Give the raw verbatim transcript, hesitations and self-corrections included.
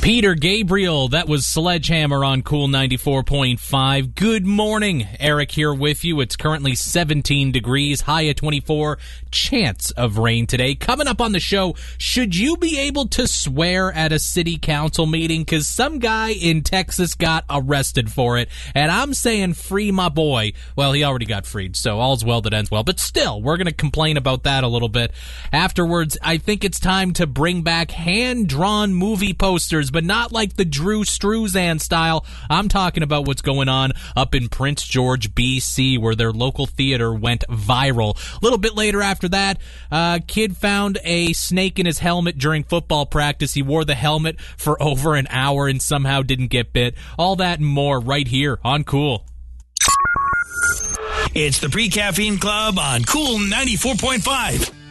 Peter Gabriel, that was Sledgehammer on Cool ninety-four point five. Good morning, Eric here with you. It's currently seventeen degrees, high at twenty-four, chance of rain today. Coming up on the show, should you be able to swear at a city council meeting? Because some guy in Texas got arrested for it, and I'm saying free my boy. Well, he already got freed, so all's well that ends well. But still, we're going to complain about that a little bit. Afterwards, I think it's time to bring back hand-drawn movie posters, but not like the Drew Struzan style. I'm talking about what's going on up in Prince George, B C, where their local theater went viral. A little bit later after that, a uh, kid found a snake in his helmet during football practice. He wore the helmet for over an hour and somehow didn't get bit. All that and more right here on Cool. It's the Pre-Caffeine Club on Cool ninety-four point five.